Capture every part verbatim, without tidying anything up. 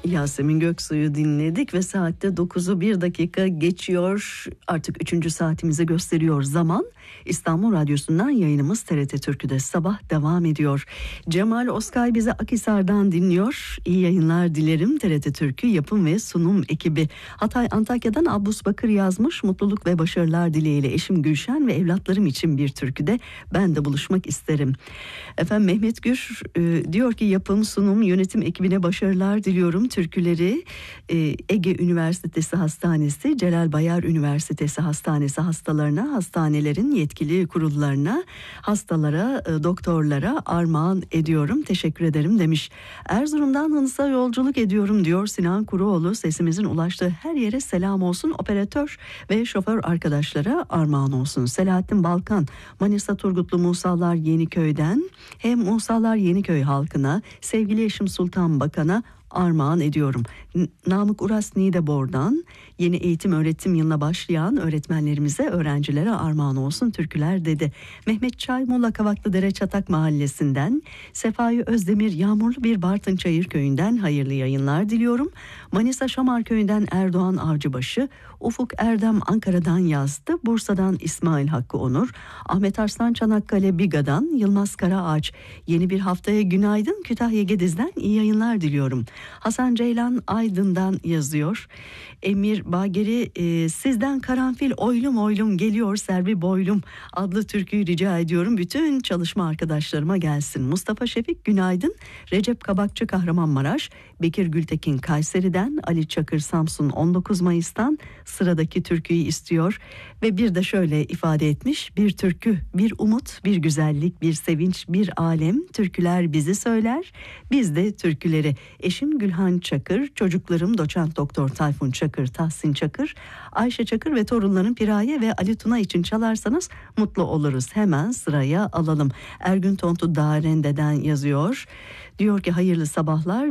Yasemin Göksu'yu dinledik ve saatte dokuzu bir dakika geçiyor. Artık üçüncü saatimizi gösteriyor zaman. İstanbul Radyosu'ndan yayınımız T R T Türkü'de sabah devam ediyor. Cemal Oskay bizi Akhisar'dan dinliyor. İyi yayınlar dilerim. T R T Türkü yapım ve sunum ekibi. Hatay Antakya'dan Abbus Bakır yazmış. Mutluluk ve başarılar dileğiyle eşim Gülşen ve evlatlarım için bir türküde ben de buluşmak isterim. Efendim Mehmet Gür e, diyor ki yapım, sunum, yönetim ekibine başarılar diliyorum. Türküleri e, Ege Üniversitesi Hastanesi, Celal Bayar Üniversitesi Hastanesi hastalarına, hastanelerin yetkili kurullarına, hastalara, e, doktorlara armağan ediyorum. Teşekkür ederim demiş. Erzurum'dan Hınıs'a yolculuk ediyorum diyor Sinan Kuruoğlu. Sesimizin ulaştığı her yere selam olsun. Operatör ve şoför arkadaşlara armağan olsun. Selahattin Balkan, Manisa Turgutlu Musalar Yeniköy'den hem Musalar Yeniköy halkına, sevgili eşim Sultan Bakan'a armağan ediyorum. Namık Uras Niğdebor'dan yeni eğitim öğretim yılına başlayan öğretmenlerimize, öğrencilere armağan olsun türküler dedi. Mehmet Çay Muğla Kavaklıdere Çatak Mahallesi'nden, Sefai Özdemir Yağmurlu bir Bartın Çayır Köyü'nden hayırlı yayınlar diliyorum. Manisa Şamar Köyü'nden Erdoğan Avcıbaşı, Ufuk Erdem Ankara'dan yazdı. Bursa'dan İsmail Hakkı Onur, Ahmet Arslan Çanakkale Biga'dan Yılmaz Karaağaç, yeni bir haftaya günaydın, Kütahya Gediz'den iyi yayınlar diliyorum. Hasan Ceylan Aydın'dan yazıyor. Emir Bageri e, sizden karanfil oylum oylum geliyor Serbi boylum adlı türküyü rica ediyorum. Bütün çalışma arkadaşlarıma gelsin. Mustafa Şefik günaydın. Recep Kabakçı Kahramanmaraş, Bekir Gültekin Kayseri'den, Ali Çakır Samsun on dokuz Mayıs'tan sıradaki türküyü istiyor. Ve bir de şöyle ifade etmiş: bir türkü, bir umut, bir güzellik, bir sevinç, bir alem. Türküler bizi söyler, biz de türküleri. Eşim Gülhan Çakır, çocuklarım doçent doktor Tayfun Çakır, Tahsin Çakır, Ayşe Çakır ve torunlarım Piraye ve Ali Tuna için çalarsanız mutlu oluruz. Hemen sıraya alalım. Ergün Tontu Darende'den yazıyor. Diyor ki hayırlı sabahlar.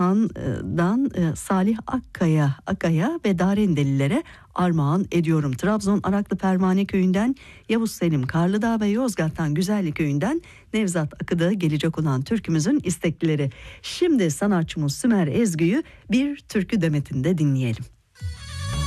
Ceyhan'dan Salih Akkaya, Akaya ve Darendelilere armağan ediyorum. Trabzon Araklı Pervane Köyü'nden Yavuz Selim Karlıdağ ve Yozgat'tan Güzellik Köyü'nden Nevzat Akı'da gelecek olan türkümüzün isteklileri. Şimdi sanatçımız Sümer Ezgü'yü bir türkü demetinde dinleyelim.